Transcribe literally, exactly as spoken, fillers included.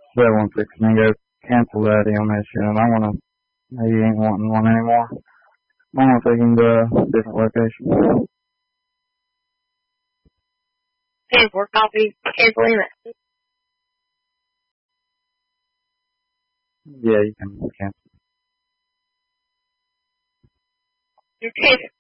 seven one six and then go cancel that M issue, and I want to, maybe he ain't wanting one anymore. I want to take him to a different location. Paying for a copy, canceling it. Yeah, you can cancel. You can't